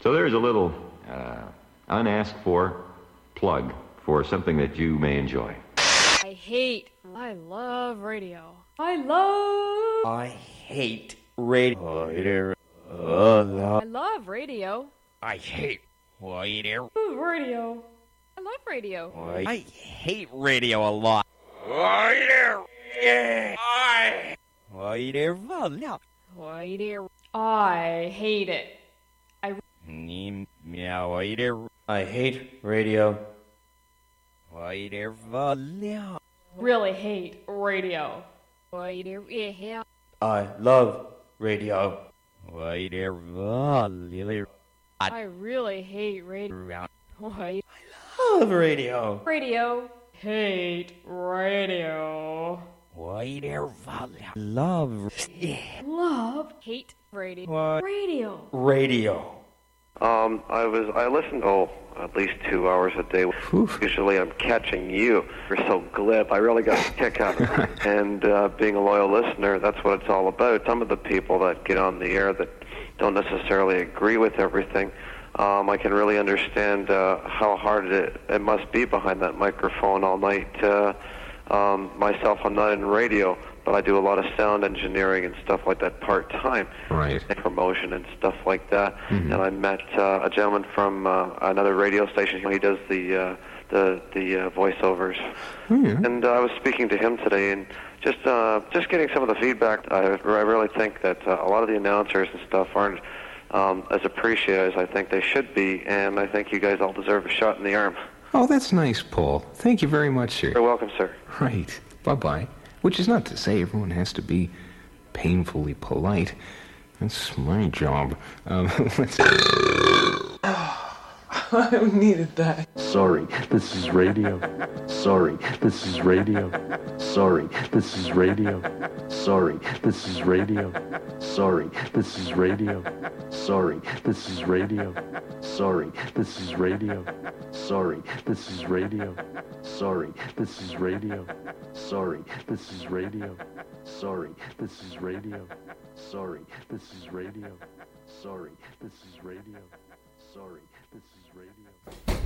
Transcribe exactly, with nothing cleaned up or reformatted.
So there's a little uh, unasked for plug for something that you may enjoy. I hate, I love radio. I love... I hate radio. I love radio. I hate radio. Radio. I love radio. I hate radio a lot. Radio. Yeah. I. Radio. Radio. I hate it. I. Meow. Radio. I hate radio. Radio. Really hate radio. Radio. Yeah. I love radio. Radio. I really hate radio. I love radio. Radio. Hate radio. Radio. Love. Love. Hate radio. Radio. Radio. Um, I was I listened oh at least two hours a day. Oof. Usually I'm catching you. You're so glib. I really got a kick out of it. And uh, being a loyal listener, that's what it's all about. Some of the people that get on the air that don't necessarily agree with everything, um, I can really understand uh, how hard it, it must be behind that microphone all night. Uh, um, myself, I'm not in radio, but I do a lot of sound engineering and stuff like that part-time. Right. And promotion and stuff like that. Mm-hmm. And I met uh, a gentleman from uh, another radio station. He does the uh, the the uh, voiceovers. Mm-hmm. And uh, I was speaking to him today, and just uh, just getting some of the feedback. I, I really think that uh, a lot of the announcers and stuff aren't um, as appreciated as I think they should be, and I think you guys all deserve a shot in the arm. Oh, that's nice, Paul. Thank you very much, sir. You're welcome, sir. Right. Bye-bye. Which is not to say everyone has to be painfully polite. That's my job. Um, let's I needed that. Sorry, this is radio. Sorry, this is radio. Sorry, this is radio. Sorry, this is radio. Sorry, this is radio. Sorry, this is radio. Sorry, this is radio. Sorry, this is radio. Sorry, this is radio. Sorry, this is radio. Sorry, this is radio. Sorry, this is radio. Sorry, this is radio. Sorry, this is radio.